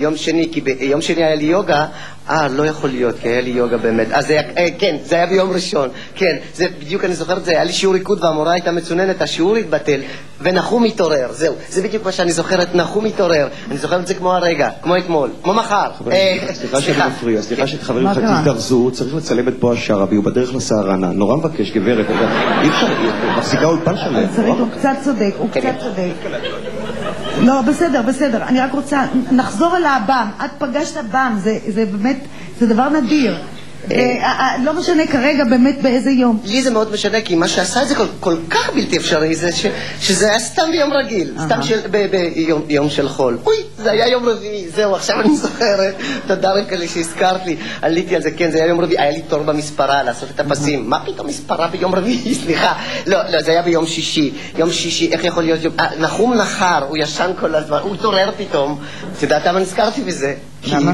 יום שני, כי ביום שני היה לי יוגה, לא יכול להיות, כי היה לי יוגה באמת. אז זה היה, כן, זה היה ביום ראשון, כן, זה בדיוק, אני זוכר את זה, היה לי שיעור ריקוד והמורה הייתה מצוננת, השיעור התבטל, ונחום מתעורר, זהו, זה בדיוק מה שאני זוכרת, נחום מתעורר, אני זוכר את זה כמו הרגע, כמו אתמול, כמו מחר. סליחה שאני מפריע, סליחה שחברים לך תזדרזו, צריך לצלם את בועז שרעבי, הוא בדרך לסהרנה, נורא מבקש, גברת, אי אפשר, מחזיקה אולפן שלם. הוא קצת צודק, הוא קצת צודק. לא, בסדר, בסדר, אני רק רוצה, נחזור על הבם, את פגשת הבם, זה באמת, זה דבר נדיר. לא משנה כרגע באמת באיזה יום. לי זה מאוד משנה, כי מה שעשה את זה כל כך בלתי אפשרי, זה שזה היה סתם ביום רגיל, סתם ביום של חול. אוי, זה היה יום רביעי, זהו, עכשיו אני זוכרת, תודה רבה לי שהזכרת לי, עליתי על זה, כן, זה היה יום רביעי, היה לי תור במספרה לעשות את הפסים. מה פתאום מספרה ביום רביעי? סליחה. לא, זה היה ביום שישי. יום שישי, איך יכול להיות? נחום נחר, הוא ישן כל הזמן, הוא תורר פתאום. אתה יודעת למה נזכרתי בזה? למה?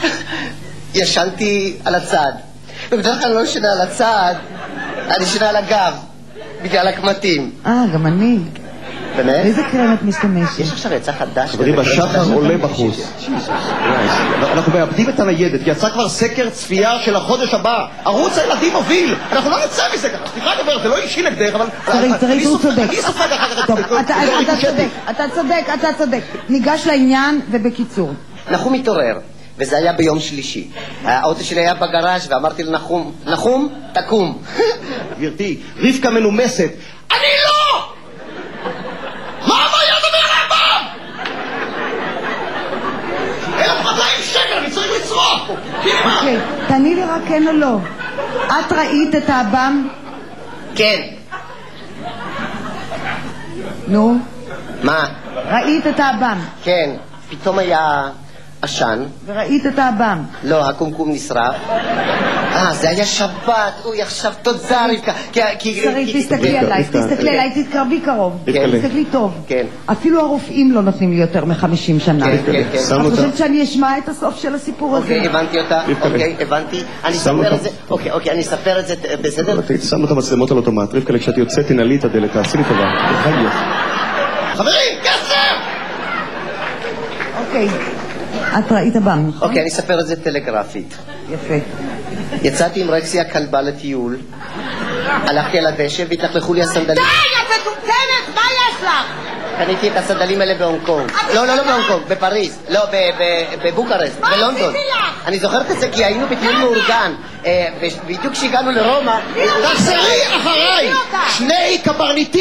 ישנתי על הצד, ובדרך כלל לא ישנה על הצד, אני ישנה על הגב, בגלל הקמטים. גם אני. באמת? איזה קרם את משתמשת? יש עכשיו יצא חדש. חברים, השחר עולה בחוץ. אנחנו מאבדים את הניידת, יצא כבר סקר צפייה של החודש הבא. ערוץ הילדים מוביל, אנחנו לא נצא מזה ככה. סליחה גברת, זה לא אישי נגדך, אבל... תראי, הוא צודק. אני סופג אחר טוב, אתה צודק. ניגש לעניין ובקיצור. נחום מתעורר. וזה היה ביום שלישי. האוטו שלי היה בגראז' ואמרתי לנחום, נחום, תקום. גברתי, רבקה מנומסת. אני לא! מה הבעיה דבר לבם? 1,200 שקל, אני צריך לצרוך. אוקיי, תעני לי רק כן או לא. את ראית את האב"ם? כן. נו? מה? ראית את האב"ם? כן. פתאום היה... עשן. וראית את האב"ם? לא, הקומקום נשרף. זה היה שבת. אוי, עכשיו תודה רבקה. שרית, תסתכלי עליי, תתקרבי קרוב. תסתכלי טוב. כן. אפילו הרופאים לא נותנים לי יותר מ-50 שנה. כן. את חושבת שאני אשמע את הסוף של הסיפור הזה? אוקיי, הבנתי אותה. אוקיי, הבנתי. אני אספר את זה. אוקיי, אני אספר את זה בסדר? שמנו את המצלמות על אוטומט. רבקה, כשאת יוצאת, תנעלי את הדלת, תעשי לי טובה. חברים, כסף! אוקיי. את ראית בם, נכון? אוקיי, אני אספר את זה טלגרפית. יפה. יצאתי עם רקסי הכלבה לטיול, הלכתי על הדשא והתלכלכו לי הסנדלים. די, את מטומטמת, מה יש לך? קניתי את הסנדלים האלה בהונג קונג. לא בהונג קונג, בפריז. לא, בבוקרשט, בלונדון. מה עשיתי לך? אני זוכרת את זה כי היינו בטיול מאורגן. בדיוק כשהגענו לרומא... תחזרי אחריי! שני קברניטים